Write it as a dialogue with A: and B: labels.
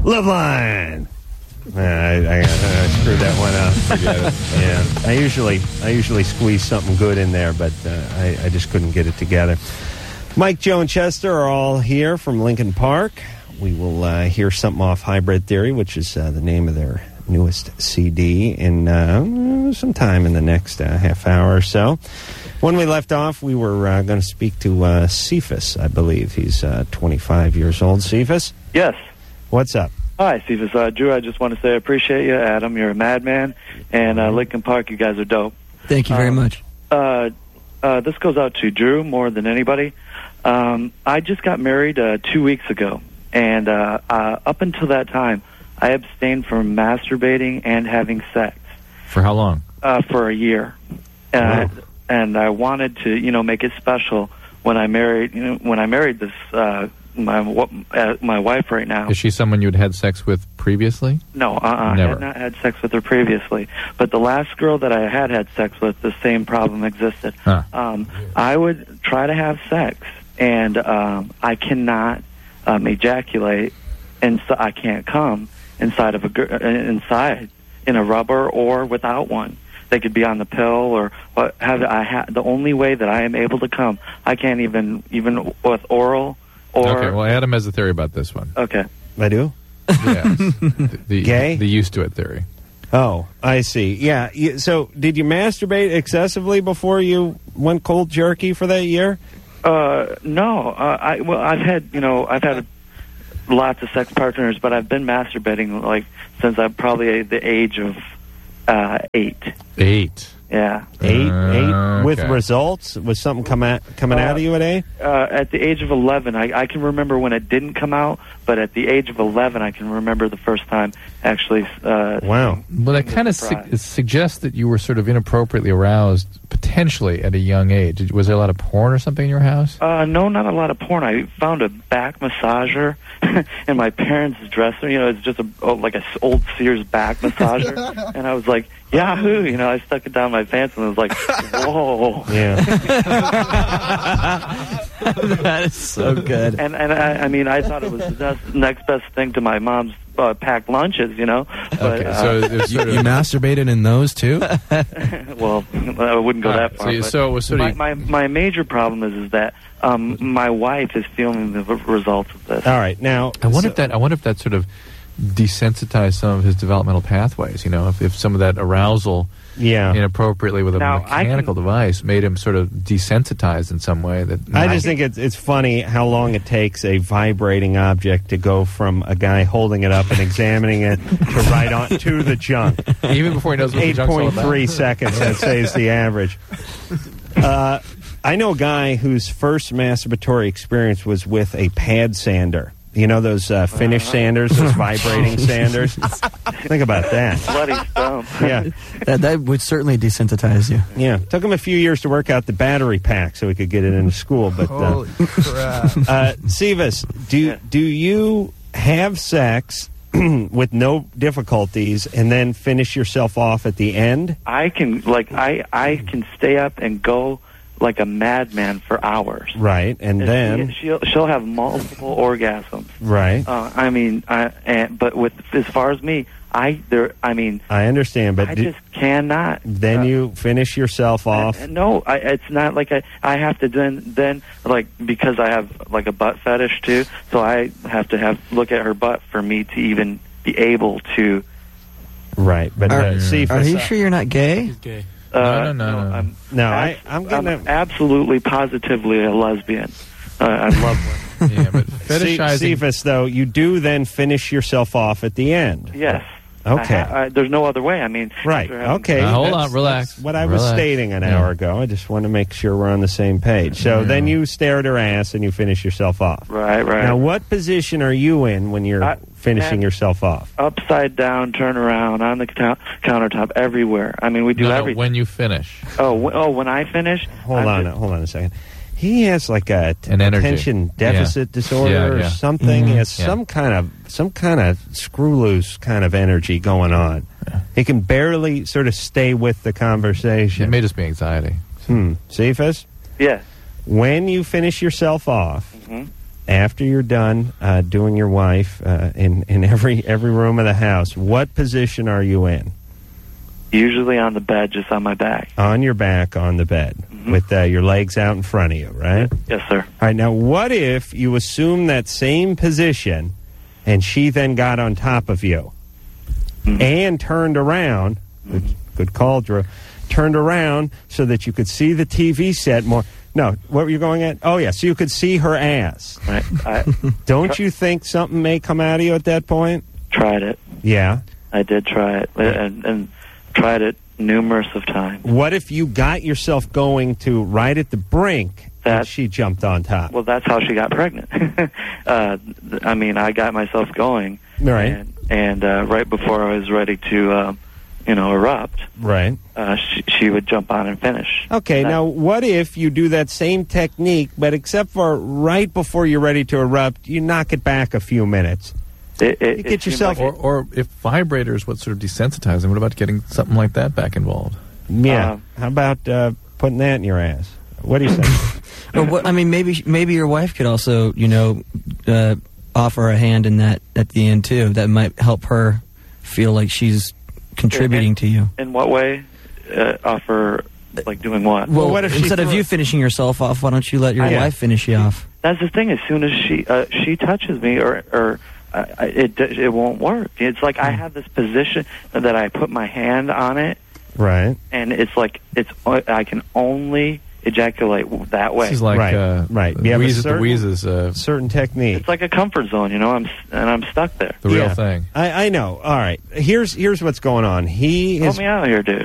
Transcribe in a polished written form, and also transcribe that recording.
A: Loveline. I screwed that one up. Yeah, I usually squeeze something good in there, but I just couldn't get it together. Mike, Joe, and Chester are all here from Lincoln Park. We will hear something off Hybrid Theory, which is the name of their newest CD, in sometime in the next half hour or so. When we left off, we were going to speak to Cephas, I believe. He's 25 years old. Cephas?
B: Yes.
A: What's up?
B: Hi, Cephas. Drew, I just want to say I appreciate you. Adam, you're a madman. And Lincoln Park, you guys are dope.
C: Thank you very much.
B: This goes out to Drew more than anybody. I just got married 2 weeks ago. And up until that time, I abstained from masturbating and having sex.
D: For how long?
B: For a year.
A: Wow.
B: And I wanted to, make it special when I married. When I married this my wife right now.
D: Is she someone you'd had sex with previously?
B: No, I had not had sex with her previously. But the last girl that I had sex with, the same problem existed.
D: Huh.
B: I would try to have sex, and I cannot ejaculate, and so I can't come inside of inside in a rubber or without one. They could be on the pill or what have the only way that I am able to come, I can't even with oral or.
D: Okay, well, Adam has a theory about this one.
B: Okay.
A: I do?
D: Yes. The
A: Gay?
D: The used to it theory.
A: Oh, I see. Yeah. So, did you masturbate excessively before you went cold jerky for that year?
B: No. I've had lots of sex partners, but I've been masturbating since I'm probably the age of 8.
D: 8.
B: Yeah.
A: 8 with
D: okay.
A: results? Was something coming out of you at 8?
B: At the age of 11, I can remember when it didn't come out, but at the age of 11, I can remember the first time actually.
A: Wow.
D: Well, that kind of suggests that you were sort of inappropriately aroused, potentially at a young age. Was there a lot of porn or something in your house?
B: No, not a lot of porn. I found a back massager in my parents' dresser. It's just like an old Sears back massager, and I was like, Yahoo! I stuck it down my pants, and I was like, whoa.
A: Yeah.
C: That is so good.
B: And I thought it was the next best thing to my mom's packed lunches, But,
D: okay, so it's
E: you masturbated in those too?
B: Well, I wouldn't go that far.
D: So it was sort of
B: my major problem is that my wife is feeling the results of this.
A: All right. Now,
D: I wonder if that sort of desensitized some of his developmental pathways. If some of that arousal, inappropriately with a mechanical device made him sort of desensitized in some way.
A: I just think it's funny how long it takes a vibrating object to go from a guy holding it up and examining it to right on to the junk.
D: Even before he knows what the junk's all about.
A: 8.3 seconds, I'd say, is the average. I know a guy whose first masturbatory experience was with a pad sander. Those Finnish sanders, those vibrating sanders? Think about that.
B: Bloody stump.
A: Yeah.
C: That would certainly desensitize you.
A: Yeah. Took him a few years to work out the battery pack so he could get it into school. But
E: Holy crap.
A: Cephas, do you have sex with no difficulties and then finish yourself off at the end?
B: I can I can stay up and go like a madman for hours.
A: Right, and then
B: she'll have multiple orgasms.
A: Right.
B: But as far as me, I understand, but I just cannot.
A: Then you finish yourself off.
B: No, it's not like I have to then because I have like a butt fetish too. So I have to look at her butt for me to even be able to.
A: Right, but Cephas,
C: are you sure you're not gay?
D: He's gay.
B: No. I'm absolutely positively a lesbian. I love women.
D: Yeah, but fetishizing.
A: Cephas, though, you do then finish yourself off at the end.
B: Yes.
A: Okay.
B: There's no other way.
A: Right. Okay.
D: Hold on. Relax.
A: That's what I was stating an hour ago. I just want to make sure we're on the same page. So then you stare at her ass and you finish yourself off.
B: Right.
A: Now, what position are you in when you're finishing yourself off?
B: Upside down, turn around, on the countertop, everywhere. We do everything.
D: When you finish.
B: When I finish?
A: Hold on a second. He has like an attention deficit disorder or something. Mm-hmm. He has some kind of screw loose kind of energy going on. Yeah. He can barely sort of stay with the conversation.
D: It may just be anxiety.
A: Cephas?
B: Yes.
A: When you finish yourself off after you're done doing your wife in every room of the house, what position are you in?
B: Usually on the bed, just on my back.
A: On your back, on the bed, with your legs out in front of you, right?
B: Yes, sir.
A: All right, now what if you assume that same position and she then got on top of you and turned around, good call, Drew, turned around so that you could see the TV set more. No, what were you going at? Oh, yeah, so you could see her ass.
B: Right.
A: Don't you think something may come out of you at that point?
B: Tried it.
A: Yeah?
B: I did try it, and tried it numerous of times.
A: What if you got yourself going to right at the brink and she jumped on top?
B: Well, that's how she got pregnant. I mean, I got myself going.
A: Right.
B: And right before I was ready to, erupt.
A: Right.
B: She would jump on and finish.
A: Okay, now what if you do that same technique, but except for right before you're ready to erupt, you knock it back a few minutes? You get yourself...
D: Like or if vibrators would sort of desensitize them, what about getting something like that back involved?
A: Yeah. How about putting that in your ass? What do you say?
C: Well, maybe your wife could also, offer a hand in that at the end, too. That might help her feel like she's contributing to you.
B: In what way? Offer, like doing what?
C: Well, what if instead of you finishing yourself off, why don't you let your wife finish you off?
B: That's the thing. As soon as she touches me, or it won't work. It's like I have this position that I put my hand on it,
A: right?
B: And it's like I can only ejaculate that way.
D: This is like
A: right. You have
D: a
A: certain technique.
B: It's like a comfort zone, I'm stuck there.
D: The real thing.
A: I know. All right. Here's what's going on.
B: Help me out here, dude.